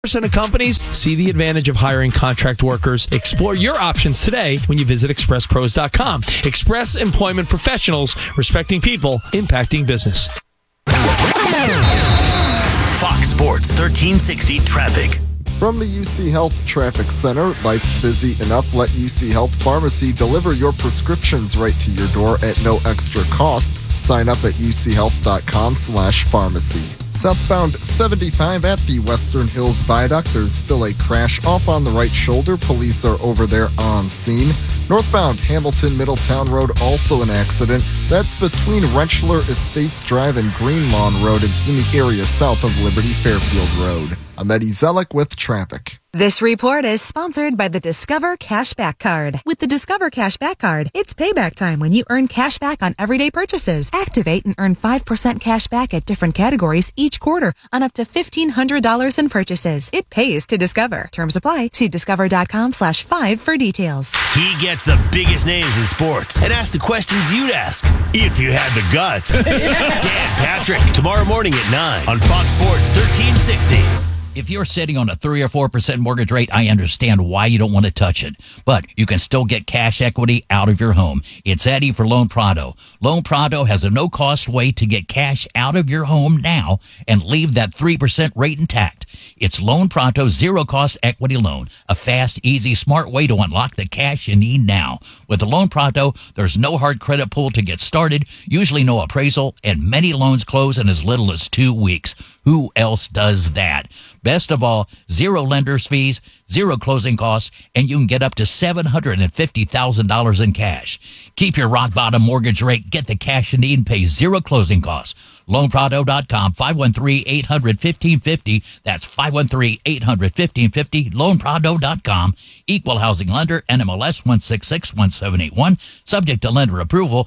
% of companies see the advantage of hiring contract workers. Explore your options today when you visit expresspros.com. Express Employment Professionals, respecting people, impacting business. Fox Sports 1360 Traffic. From the UC Health Traffic Center, life's busy enough. Let UC Health Pharmacy deliver your prescriptions right to your door at no extra cost. Sign up at uchealth.com/pharmacy. Southbound 75 at the Western Hills Viaduct. There's still a crash off on the right shoulder. Police are over there on scene. Northbound Hamilton Middletown Road, also an accident. That's between Rentschler Estates Drive and Green Lawn Road. It's in the area south of Liberty Fairfield Road. I'm Eddie Zellick with traffic. This report is sponsored by the Discover Cashback Card. With the Discover Cashback Card, it's payback time when you earn cash back on everyday purchases. Activate and earn 5% cash back at different categories each quarter on up to $1,500 in purchases. It pays to Discover. Terms apply. See discover.com/5 for details. He gets the biggest names in sports and asks the questions you'd ask if you had the guts. Dan Patrick, tomorrow morning at 9 on Fox Sports 1360. If you're sitting on a 3 or 4% mortgage rate, I understand why you don't want to touch it. But you can still get cash equity out of your home. It's Eddie for Loan Prado. Loan Prado has a no-cost way to get cash out of your home now and leave that 3% rate intact. It's Loan Prado zero-cost equity loan, a fast, easy, smart way to unlock the cash you need now. With the Loan Prado, there's no hard credit pull to get started, usually no appraisal, and many loans close in as little as 2 weeks. Who else does that? Best of all, zero lender's fees, zero closing costs, and you can get up to $750,000 in cash. Keep your rock bottom mortgage rate, get the cash you need, and pay zero closing costs. LoanPrado.com, 513-800-1550. That's 513-800-1550. LoanPrado.com. Equal housing lender, NMLS 1661781. Subject to lender approval,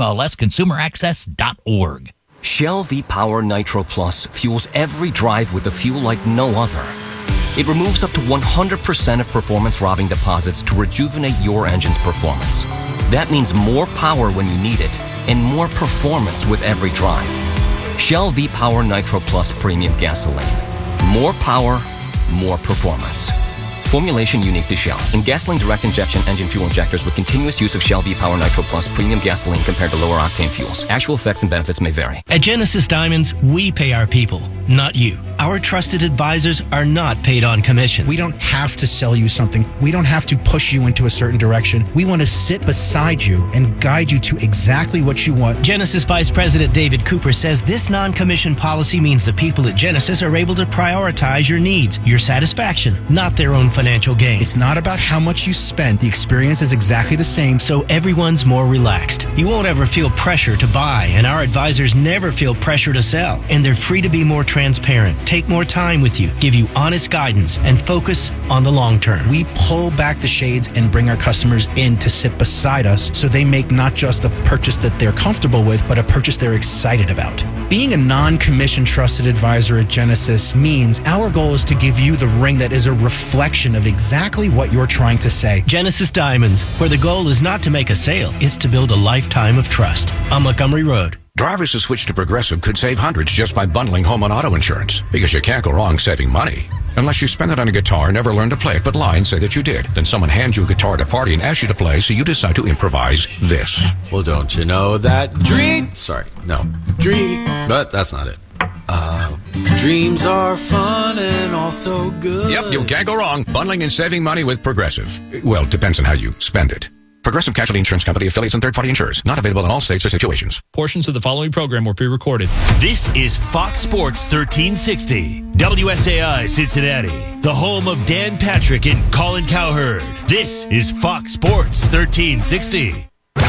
NMLSconsumeraccess.org. Shell V-Power Nitro Plus fuels every drive with a fuel like no other. It removes up to 100% of performance-robbing deposits to rejuvenate your engine's performance. That means more power when you need it and more performance with every drive. Shell V-Power Nitro Plus Premium Gasoline. More power, more performance. Formulation unique to Shell. In gasoline direct injection engine fuel injectors with continuous use of Shell V-Power Nitro Plus Premium Gasoline compared to lower octane fuels. Actual effects and benefits may vary. At Genesis Diamonds, we pay our people, not you. Our trusted advisors are not paid on commission. We don't have to sell you something. We don't have to push you into a certain direction. We want to sit beside you and guide you to exactly what you want. Genesis Vice President David Cooper says this non-commission policy means the people at Genesis are able to prioritize your needs, your satisfaction, not their own financial gain. It's not about how much you spend. The experience is exactly the same. So everyone's more relaxed. You won't ever feel pressure to buy, and our advisors never feel pressure to sell. And they're free to be more transparent, take more time with you, give you honest guidance, and focus on the long term. We pull back the shades and bring our customers in to sit beside us so they make not just a purchase that they're comfortable with, but a purchase they're excited about. Being a non-commissioned trusted advisor at Genesis means our goal is to give you the ring that is a reflection of exactly what you're trying to say. Genesis Diamonds, where the goal is not to make a sale, it's to build a lifetime of trust. On Montgomery Road. Drivers who switch to Progressive could save hundreds just by bundling home and auto insurance, because you can't go wrong saving money. Unless you spend it on a guitar, never learn to play it, but lie and say that you did. Then someone hands you a guitar at a party and asks you to play, so you decide to improvise this. Well, don't you know that dream... Sorry, no. Dream... But that's not it. Dreams are fun and also good. Yep, you can't go wrong. Bundling and saving money with Progressive. Well, depends on how you spend it. Progressive Casualty Insurance Company, affiliates, and third-party insurers. Not available in all states or situations. Portions of the following program were pre-recorded. This is Fox Sports 1360. WSAI Cincinnati, the home of Dan Patrick and Colin Cowherd. This is Fox Sports 1360.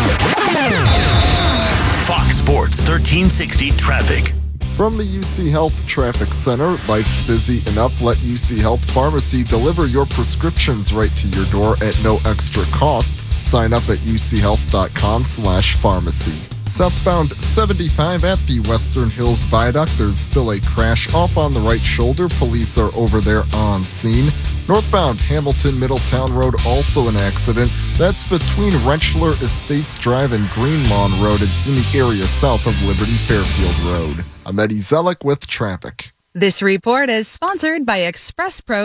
Fox Sports 1360 Traffic. From the UC Health Traffic Center, life's busy enough. Let UC Health Pharmacy deliver your prescriptions right to your door at no extra cost. Sign up at uchealth.com/pharmacy. Southbound 75 at the Western Hills Viaduct. There's still a crash off on the right shoulder. Police are over there on scene. Northbound Hamilton Middletown Road, also an accident. That's between Rentschler Estates Drive and Green Lawn Road. It's in the area south of Liberty Fairfield Road. I'm Eddie Zellick with traffic. This report is sponsored by Express Pro.